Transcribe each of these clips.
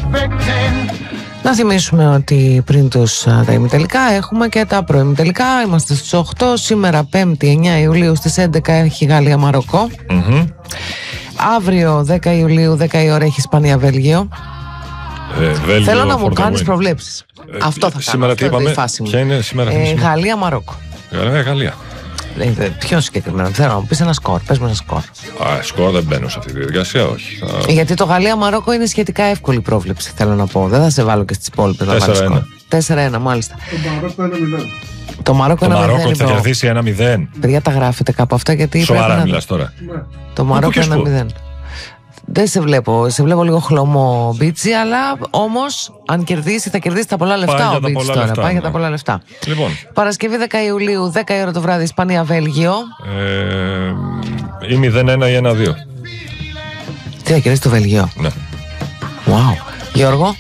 Να θυμίσουμε ότι πριν τους τα ημιτελικά έχουμε και τα προημιτελικά. Είμαστε στις 8, σήμερα 5η 9 Ιουλίου στις 11 έχει Γαλλία Μαροκό. Αύριο 10 Ιουλίου 10 η ώρα έχει Ισπανία Βέλγιο. Θέλω να μου κάνεις προβλέψεις. Αυτό θα κάνω. Σήμερα τι είπαμε? Ποια είναι σήμερα? Γαλλία Μαρόκο. Γαλλία. Πιο συγκεκριμένα, θέλω να μου πεις ένα σκορ. Πες μου ένα σκορ. Σκορ δεν μπαίνω σε αυτή τη διαδικασία, όχι. Γιατί το Γαλλία-Μαρόκο είναι σχετικά εύκολη πρόβλεψη, θέλω να πω. Δεν θα σε βάλω και στις υπόλοιπες να βάλεις σκορ. 4-1, μάλιστα. Το Μαρόκο 1-0. Το Μαρόκο θα κερδίσει 1-0. Παιδιά, τα γράφετε κάπου αυτά γιατί. Σοβαρά μιλάς τώρα? Το Μαρόκο 1-0. Δεν σε βλέπω. Σε βλέπω λίγο χλωμό Μπίτσι, αλλά όμως αν κερδίσει θα κερδίσει τα πολλά λεφτά ο Μπίτσι τώρα. Πάει για τα πολλά λεφτά. Λοιπόν. Παρασκευή 10 Ιουλίου, 10 η ώρα το βράδυ, Ισπανία-Βέλγιο. Ή 0-1 ή 1-2. Τι θα κερδίσει το Βέλγιο? Ναι. Wow. Γιώργο.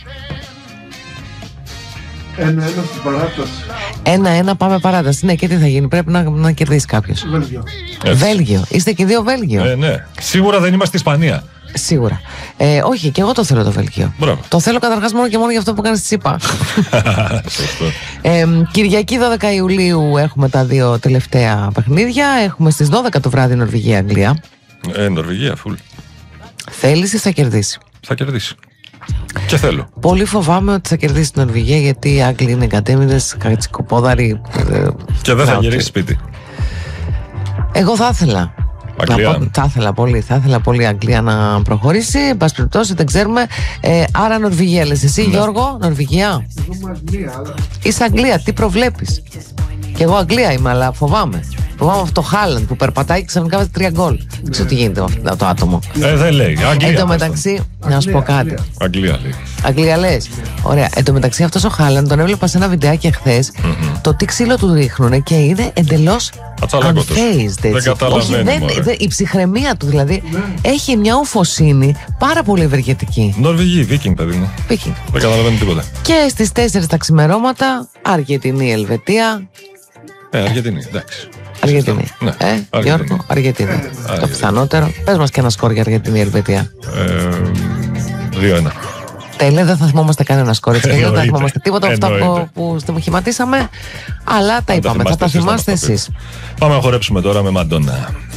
1-1 στην παράταση. 1-1 πάμε παράταση. Ναι, και τι θα γίνει? Πρέπει να κερδίσει κάποιος. Βέλγιο. Είστε και δύο Βέλγιο. Ναι. Σίγουρα δεν είμαστε Ισπανία. Σίγουρα. Όχι, και εγώ το θέλω το Βέλγιο. Μπράβο. Το θέλω καταρχάς μόνο και μόνο για αυτό που κάνεις στη ΣΥΠΑ. Κυριακή 12 Ιουλίου έχουμε τα δύο τελευταία παιχνίδια. Έχουμε στις 12 το βράδυ Νορβηγία-Αγγλία. Νορβηγία, φουλ. Θέλεις ή θα κερδίσει? Θα κερδίσει. Και θέλω. Πολύ φοβάμαι ότι θα κερδίσει την Νορβηγία, γιατί οι Άγγλοι είναι εγκατέμιδες, κατσικοπόδαροι. Και δεν θα γυρίσει σπίτι. Εγώ θα ήθελα. Θα ήθελα πολύ Αγγλία να προχωρήσει. Εν πάση περιπτώσει, δεν ξέρουμε. Άρα Νορβηγία λες εσύ, Γιώργο? Νορβηγία. Είσαι Αγγλία, τι προβλέπεις? Και εγώ Αγγλία είμαι, αλλά φοβάμαι. Φοβάμαι αυτό το Χάλαντ που περπατάει και ξαφνικά βάζει 3 γκολ. Δεν ξέρω τι γίνεται αυτό το άτομο. Δεν λέει. Αγγλία. Εν τω μεταξύ, να σου πω κάτι. Αγγλία λέει. Αγγλία λες. Ωραία. Εν τω μεταξύ, αυτός ο Χάλαντ τον έβλεπα σε ένα βιντεάκι εχθές. Το τι ξύλο του ρίχνουνε και είναι εντελώς unfazed. Δεν καταλαβαίνω. Η ψυχραιμία του δηλαδή έχει μια ουφοσύνη πάρα πολύ ευεργετική. Νορβηγή, Βίκινγκ, παιδί μου. Δεν καταλαβαίνω τίποτα. Και στις 4 τα ξημερώματα, Αργεντινή, Ελβετία. Αργεντινή, εντάξει. Αργεντινή. Ναι, Γιώργο, Αργεντινή. Το πιθανότερο. Πες μας και ένα σκορ για Αργεντινή, Ελβετία. 2-1. Τέλεια, δεν θα θυμόμαστε κανένα σκορ. Έτσι, δεν θα θυμόμαστε τίποτα από αυτά που στοιχηματίσαμε. Αλλά τα είπαμε. Θα τα θυμάστε εσείς. Πάμε να χορέψουμε τώρα με Μαντόνα.